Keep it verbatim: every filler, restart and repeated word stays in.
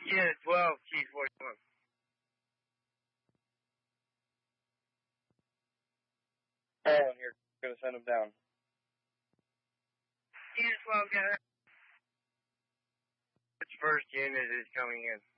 Unit twelve, Chief forty-one. Alan here, gonna send him down. Unit twelve, get her. Which first unit is coming in?